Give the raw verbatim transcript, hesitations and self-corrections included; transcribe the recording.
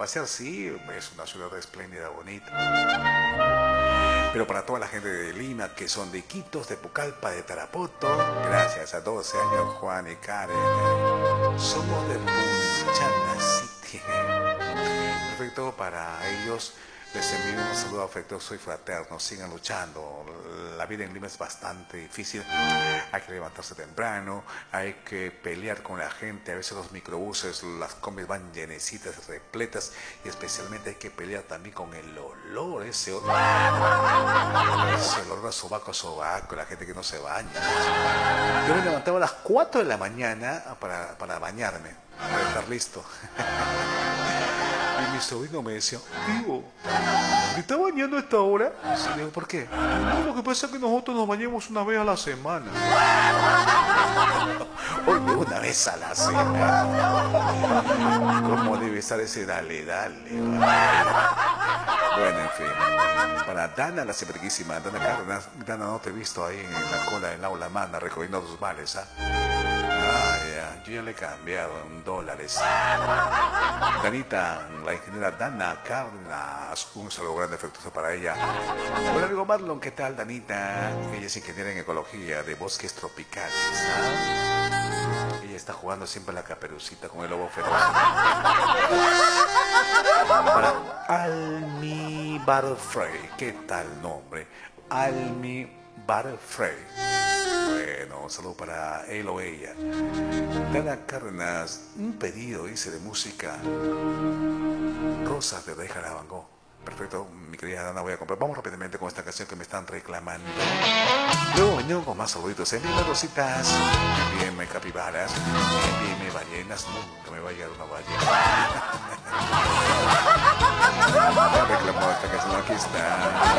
pasear sí, es una ciudad espléndida, bonita. Pero para toda la gente de Lima, que son de Iquitos, de Pucallpa, de Tarapoto, gracias a doce años, Juan y Karen. Somos de Punchana City. Perfecto, para ellos les envío un saludo afectuoso y fraterno. Sigan luchando. La vida en Lima es bastante difícil. Hay que levantarse temprano, hay que pelear con la gente. A veces los microbuses, las combis van llenecitas, repletas, y especialmente hay que pelear también con el olor, ese olor, ese olor a sobaco a sobaco, la gente que no se baña. Yo me levantaba a las cuatro de la mañana para, para bañarme, para estar listo. Y mi sobrino me decía, tío, ¿te estás bañando a esta hora? Sí, le digo, ¿por qué? No, lo que pasa es que nosotros nos bañamos una vez a la semana. Oye, una vez a la semana. ¿Cómo debe estar ese dale, dale? Bueno, en fin. Para Dana, la simpaticísima Dana Cárdenas. Dana, no te he visto ahí en la cola del aula magna recogiendo tus vales, ¿ah? Ah, ya, yo ya le he cambiado en dólares. Danita, la ingeniera Dana Cárdenas, un saludo grande, afectuoso para ella. Hola amigo Marlon, ¿qué tal, Danita? Ella es ingeniera en ecología de bosques tropicales, ¿ah? Ella está jugando siempre la caperucita con el lobo feroz. Para Almi Barfrey, ¿qué tal nombre? Almi Barfrey. Bueno, un saludo para él o ella. Dana Cárdenas, un pedido, dice, de música. Rosas de Reja Van Gogh. Perfecto, mi querida Dana, voy a comprar. Vamos rápidamente con esta canción que me están reclamando. Luego venimos con más saluditos. Envíenme rositas, envíenme capibaras, envíenme ballenas. Nunca me va a llegar una ballena. Me reclamó esta canción, aquí está.